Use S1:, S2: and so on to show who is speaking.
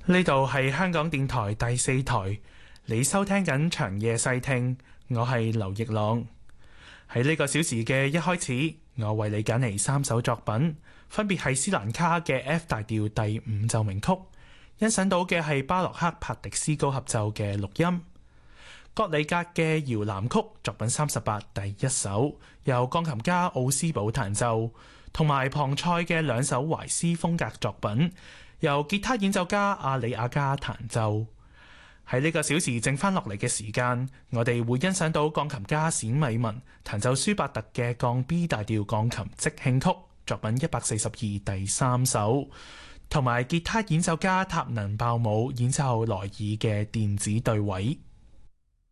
S1: 呢度係香港電台第4台，你收聽緊長夜細聽，我係劉奕朗。喺呢個小時嘅一開始，我為你揀嚟3首作品，分別係斯蘭卡嘅 F 大調第5奏鳴曲，欣賞到嘅係巴洛克帕迪斯高合奏嘅錄音，葛里格嘅搖籃曲作品38第1首，由鋼琴家奧斯堡彈奏，同埋龐塞嘅2首懷斯風格作品，由吉他演奏家阿里亞加彈奏。喺呢個小時剩翻落嚟嘅時間，我哋會欣賞到鋼琴家冼米文彈奏舒伯特嘅降 B 大調鋼琴即興曲作品142第3首，同埋吉他演奏家塔能鮑姆演奏萊爾嘅電子對位。